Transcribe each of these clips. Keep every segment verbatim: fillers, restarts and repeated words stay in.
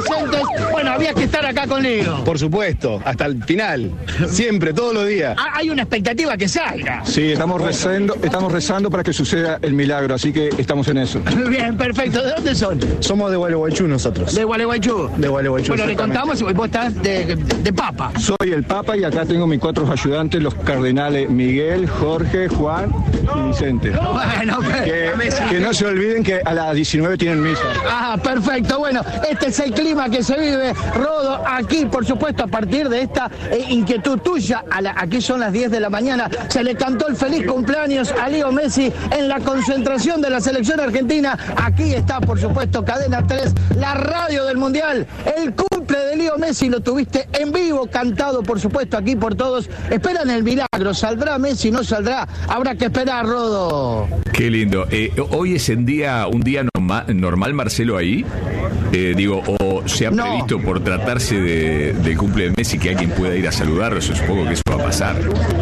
presentes. Bueno, había que estar acá con Leo. Por supuesto, hasta el final. Siempre, todos los días. Ah, hay una expectativa que salga. Sí, estamos rezando, estamos rezando para que suceda el milagro, así que estamos en eso. Bien, perfecto. ¿De dónde son? Somos de Gualeguaychú nosotros. De Gualeguaychú. De Gualeguaychú. Bueno, le contamos y vos estás de, de papa. Soy el Papa y acá tengo mis cuatro ayudantes, los cardenales Miguel, Jorge, Juan y Vicente. Bueno, que, que no se olviden que a las diecinueve tienen misa. Ah, perfecto. Bueno, este es el clima que se vive, Rodo, aquí, por supuesto, a partir de esta eh, inquietud tuya. A la, aquí son las diez de la mañana. Se le cantó el feliz cumpleaños a Leo Messi en la concentración de la selección argentina. Aquí está, por supuesto, Cadena tres, la radio del Mundial. El cumple de Leo Messi lo tuviste en vivo, cantado, por supuesto, aquí por todos. Esperan el milagro. ¿Saldrá Messi? ¿No saldrá? Habrá que esperar, Rodo. Qué lindo. Eh, hoy es en día, un día normal, normal Marcelo, ahí. Eh, digo, o se ha No. previsto por tratarse de, del cumple de Messi que alguien pueda ir a saludarlo. Yo supongo que eso va a pasar.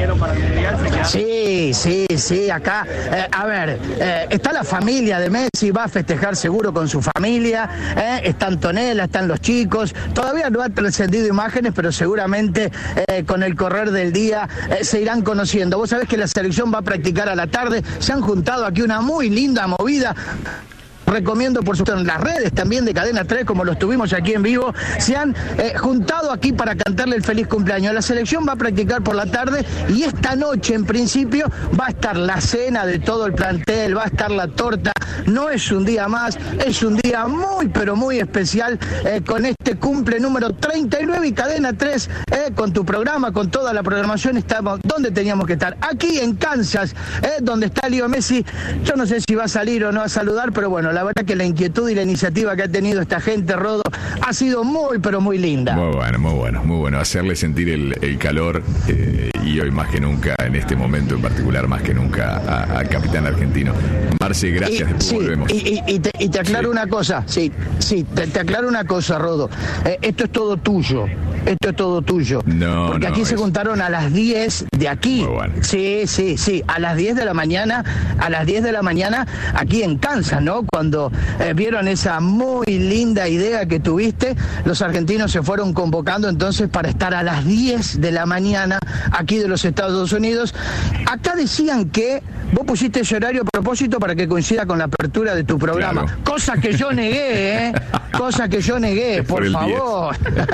Sí, sí, sí, acá, eh, a ver, eh, está la familia de Messi, va a festejar seguro con su familia, eh, está Antonella, están los chicos, todavía no han trascendido imágenes, pero seguramente eh, con el correr del día eh, se irán conociendo. Vos sabés que la selección va a practicar a la tarde, se han juntado aquí una muy linda movida. Recomiendo, por supuesto, en las redes también de Cadena tres, como los tuvimos aquí en vivo, se han eh, juntado aquí para cantarle el feliz cumpleaños. La selección va a practicar por la tarde y esta noche, en principio, va a estar la cena de todo el plantel, va a estar la torta. No es un día más, es un día muy, pero muy especial eh, con este cumple número treinta y nueve y Cadena tres, eh, con tu programa, con toda la programación, estamos donde teníamos que estar. Aquí en Kansas, eh, donde está Leo Messi. Yo no sé si va a salir o no a saludar, pero bueno, la verdad que la inquietud y la iniciativa que ha tenido esta gente, Rodo, ha sido muy, pero muy linda. Muy bueno, muy bueno, muy bueno. Hacerle sentir el, el calor eh, y hoy más que nunca, en este momento en particular, más que nunca, al capitán argentino. Marce, gracias, Y, después sí, volvemos. y, y- y te, y te aclaro Sí. una cosa, sí, sí, te, te aclaro una cosa, Rodo. Eh, esto es todo tuyo, esto es todo tuyo. No, Porque no, aquí se es- juntaron a las diez de aquí. Muy bueno. Sí, sí, sí, a las diez de la mañana, a las diez de la mañana, aquí en Kansas, ¿no? Cuando eh, vieron esa muy linda idea que tuviste, los argentinos se fueron convocando entonces para estar a las diez de la mañana aquí de los Estados Unidos. Acá decían que vos pusiste ese horario a propósito para que coincida con la apertura de tu programa. Claro. Cosa que yo negué, ¿eh? Cosa que yo negué, Es por por el favor.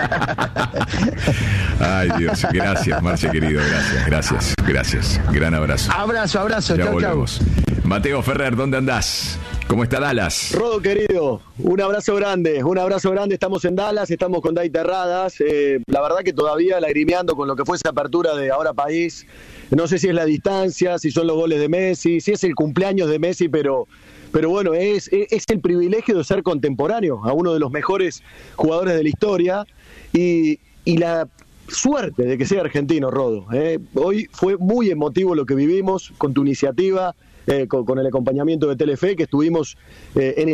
Ay, Dios, gracias, Marce querido, gracias, gracias, gracias. Gran abrazo. Abrazo, abrazo, Ya chau, chau. volvemos. Mateo Ferrer, ¿dónde andás? ¿Cómo está Dallas? Rodo querido, un abrazo grande, un abrazo grande, estamos en Dallas, estamos con Dai Terradas, eh, la verdad que todavía lagrimeando con lo que fue esa apertura de Ahora País, no sé si es la distancia, si son los goles de Messi, si es el cumpleaños de Messi, pero, pero bueno, es, es el privilegio de ser contemporáneo a uno de los mejores jugadores de la historia y, y la suerte de que sea argentino, Rodo. eh. Hoy fue muy emotivo lo que vivimos con tu iniciativa, eh, con, con el acompañamiento de Telefe, que estuvimos eh, en el